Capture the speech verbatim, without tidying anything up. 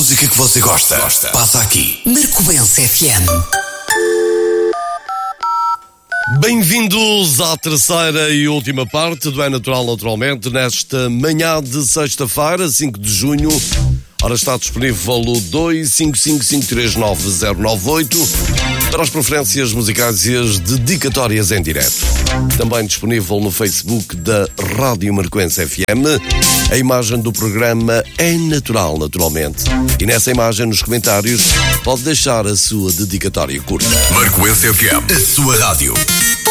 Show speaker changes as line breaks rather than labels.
música que você gosta, gosta. Passa aqui.
Marcobense F M.
Bem-vindos à terceira e última parte do É Natural Naturalmente, nesta manhã de sexta-feira, cinco de junho. Ora, está disponível o dois cinco cinco cinco três nove zero nove oito para as preferências musicais e as dedicatórias em direto. Também disponível no Facebook da Rádio Marcobense F M, a imagem do programa É Natural Naturalmente. E nessa imagem, nos comentários, pode deixar a sua dedicatória curta.
Marcobense F M, a sua rádio.